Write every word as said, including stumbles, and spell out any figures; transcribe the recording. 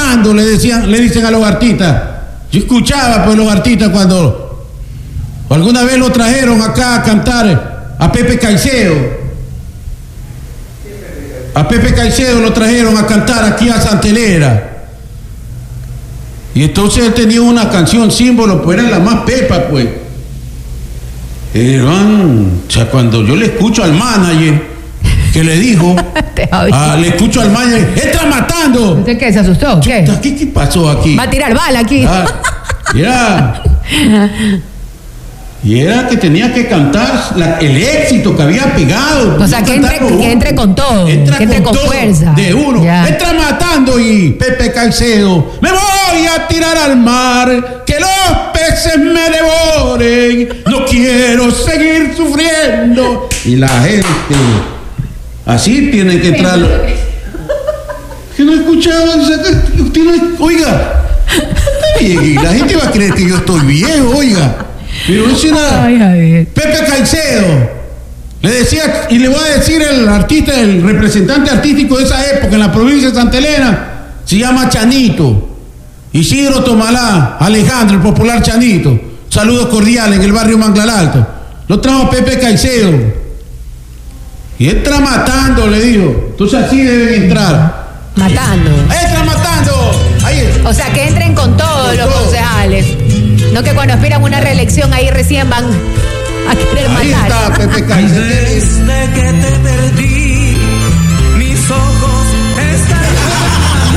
matando, le decían, le dicen a los artistas. Yo escuchaba pues los artistas cuando alguna vez lo trajeron acá a cantar a Pepe Caicedo. A Pepe Caicedo lo trajeron a cantar aquí a Santa Elena. Y entonces él tenía una canción símbolo, pues era la más pepa, pues. Eran, o sea, cuando yo le escucho al manager que le dijo, a, le escucho al manager, ¡entra matando! ¿Usted qué? ¿Se asustó? ¿Qué? ¿Qué, qué pasó aquí? Va a tirar bala aquí. Ah, y era, y era que tenía que cantar la, el éxito que había pegado. O sea, que entre, que entre con todo, entra que entre con, con todo, fuerza. De uno, ya. Entra matando y Pepe Caicedo, me voy a tirar al mar, que los peces me devoren, no quiero seguir sufriendo. Y la gente, así tienen que entrar. Que no escuchaban, usted no, oiga, y la gente va a creer que yo estoy viejo, oiga. Pero eso era Ay, Javier. Pepe Caicedo. Le decía, y le voy a decir el artista, el representante artístico de esa época en la provincia de Santa Elena, se llama Chanito. Isidro Tomalá, Alejandro, el popular Chanito. Saludos cordiales en el barrio Manglar Alto. Lo trajo Pepe Caicedo. Y entra matando, le dijo. Entonces así deben entrar. Matando. ¡Entra matando! Ahí. O sea, que entren con todos los concejales. No que cuando aspiran una reelección ahí recién van a querer Ahí matar. está Pepe Caicedo. Desde que te perdí